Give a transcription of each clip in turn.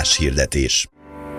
hirdetés.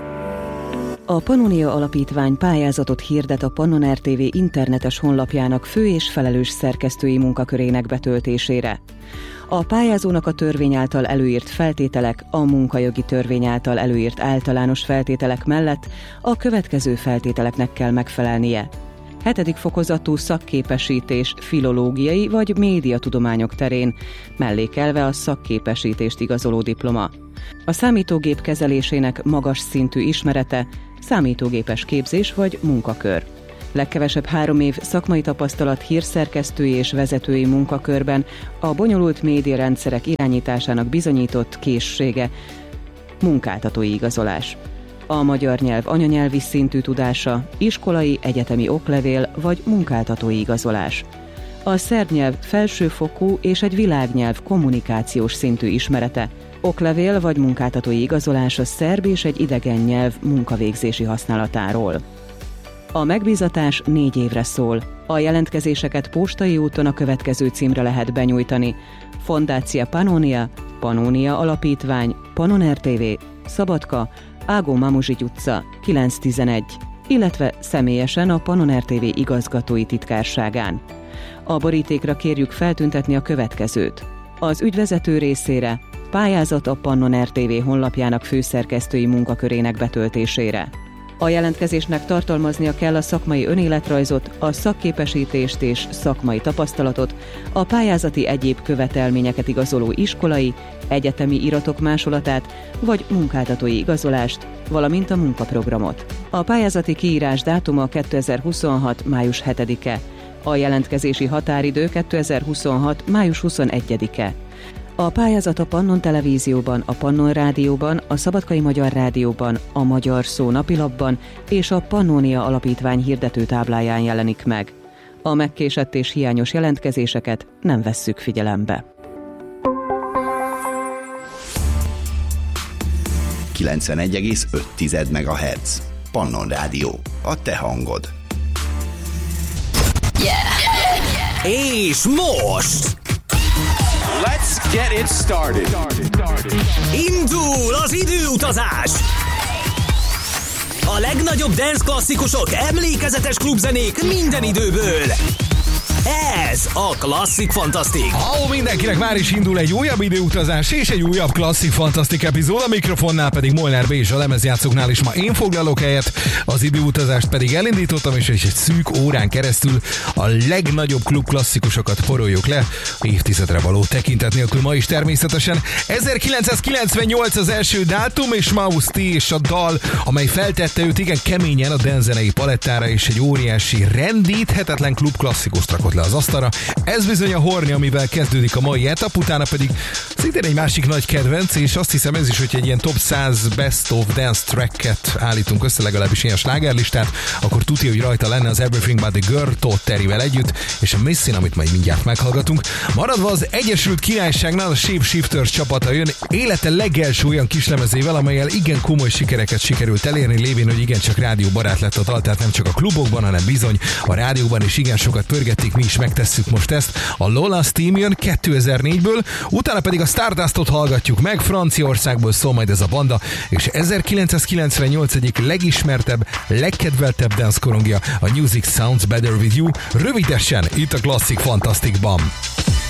A Pannonia Alapítvány pályázatot hirdet a Pannon RTV internetes honlapjának fő és felelős szerkesztői munkakörének betöltésére. A pályázónak a törvény által előírt feltételek, a munkajogi törvény által előírt általános feltételek mellett a következő feltételeknek kell megfelelnie. 7. fokozatú szakképesítés filológiai vagy médiatudományok terén, mellékelve a szakképesítést igazoló diploma. A számítógép kezelésének magas szintű ismerete, számítógépes képzés vagy munkakör. Legkevesebb 3 év szakmai tapasztalat hírszerkesztői és vezetői munkakörben, a bonyolult médiarendszerek irányításának bizonyított készsége, munkáltatói igazolás. A magyar nyelv anyanyelvi szintű tudása, iskolai, egyetemi oklevél vagy munkáltatói igazolás. A szerb nyelv felsőfokú és egy világnyelv kommunikációs szintű ismerete, oklevél vagy munkáltatói igazolás a szerb és egy idegen nyelv munkavégzési használatáról. A megbízatás 4 évre szól. A jelentkezéseket postai úton a következő címre lehet benyújtani: Fondácia Pannonia, Pannonia Alapítvány, Pannon RTV, Szabadka, Ágó Mamuzsigy utca, 911, illetve személyesen a Pannon RTV igazgatói titkárságán. A borítékra kérjük feltüntetni a következőt: az ügyvezető részére, pályázat a Pannon RTV honlapjának főszerkesztői munkakörének betöltésére. A jelentkezésnek tartalmaznia kell a szakmai önéletrajzot, a szakképesítést és szakmai tapasztalatot, a pályázati egyéb követelményeket igazoló iskolai, egyetemi iratok másolatát vagy munkáltatói igazolást, valamint a munkaprogramot. A pályázati kiírás dátuma 2026. május 7-e, a jelentkezési határidő 2026. május 21-e. A pályázat a Pannon Televízióban, a Pannon Rádióban, a Szabadkai Magyar Rádióban, a Magyar Szó napilapban és a Pannonia Alapítvány hirdetőtábláján jelenik meg. A megkésett és hiányos jelentkezéseket nem vesszük figyelembe. 91,5 MHz. Pannon Rádió. A te hangod. Yeah. És most! Let's get it started. Indul az időutazás! A legnagyobb dance klasszikusok, emlékezetes klubzenék minden időből. Ez a Klasszik Fantasztik. Mindenkinek már is indul egy újabb időutazás és egy újabb Klasszik Fantasztik epizód, a mikrofonnál pedig Molnár B. és a lemezjátszóknál is ma én foglalok helyet, az időutazást pedig elindítottam, és egy szűk órán keresztül a legnagyobb klubklasszikusokat poroljuk le, évtizedre való tekintet nélkül ma is természetesen. 1998 az első dátum, és Mouse T és a dal, amely feltette őt igen keményen a dance-zenei palettára, és egy óriási, rendíthetetlen klubklasszikust rakott le az asztalra. Ez bizony a Horni, amivel kezdődik a mai etap, utána pedig szintén egy másik nagy kedvenc, és azt hiszem ez is, hogy egy ilyen top 100 best of dance tracket állítunk össze, legalábbis ilyen slágerlistát, akkor tudja, hogy rajta lenne az Everything But The Girl Todd Terryvel együtt, és a Missin, amit majd mindjárt meghallgatunk. Maradva az Egyesült Királyságnál a Shapeshifters csapata jön élete legelső olyan kislemezével, amellyel igen komoly sikereket sikerült elérni, lévén, hogy igencsak rádióbarát lett a dal, tehát nem csak a klubokban, hanem bizony a rádióban is igen sokat pörgették, mi is megtesszük most ezt. A Lola's Team jön 2004-ből, utána pedig a Stardustot hallgatjuk meg, Franciaországból szól majd ez a banda, és 1998 egyik legismertebb, legkedveltebb dance korongja, a Music Sounds Better With You, rövidesen itt a Klasszik Fantasztikban.